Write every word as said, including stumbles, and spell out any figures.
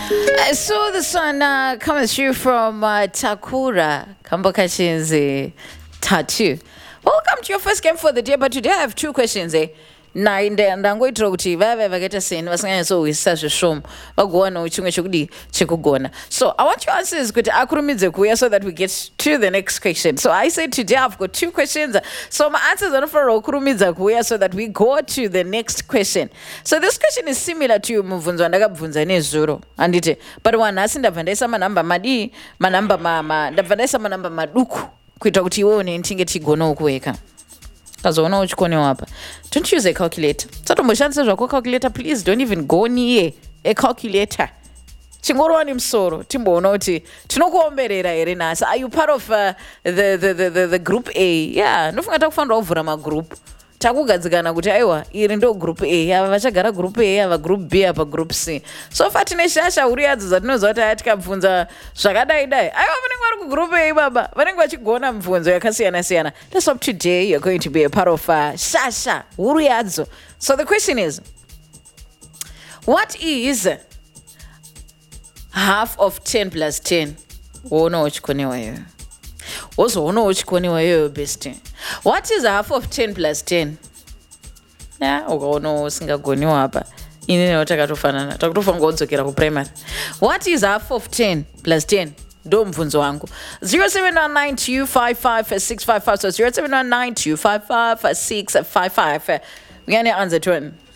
I saw this one uh, coming through from uh, Takura Kambokashinzi Tattoo. Welcome to your first game for the day, but today I have two questions. Eh? Nine and I'm going to talk to you. I get a scene. Was going to with such a shom. Go on, which you should be chekugona. So I want your answers good akurumize so that we get to the next question. So I said today I've got two questions. So my answers are for okurumize so that we go to the next question. So this question is similar to muvunzo andakabvunza nezuro andite. But one asi ndabvandaisa manamba madi, manamba mama, ndabvandaisa manamba maduku kuita kuti iwone ntinge tigona ukuweka. Kazoona uchikonewa hapa. Don't use a calculator. Satomboshandisa zvako calculator, please don't even go near a calculator. Chingorwa ni msoro timboona kuti tinokuomberera here nasi. Are you part of uh, the, the, the, the, the group A? Yeah, ndofunga takufanira kuvhura magroup. Takugadzikana kuti aiwa iri ndo group A, ava vachagara group A, ava group B, apa group C. So far tine shasha uri yadzo dzatinoziva kuti aya tikabvunza zvakadai dai. Aiwa vanenge vari kugroup A baba, vanenge vachigona mibvunzo yakasiyana siyana. Let's hope today you're going to be a part of uh, shasha uri yadzo. So the question is, what is half of ten plus ten? Woona uchikonewa hiyo. Wozoona uchikonewa hiyo best. What is half of ten plus ten? Yeah, ukaona usingagoniwa hapa. Ini ndio takatofanana. Takatofanana kudzokera ku primary. What is half of ten plus ten? Ndo mvunzo wangu. zero seven one nine two five five six five five. So zero seven one nine two five five six five five. Uyani answer to one.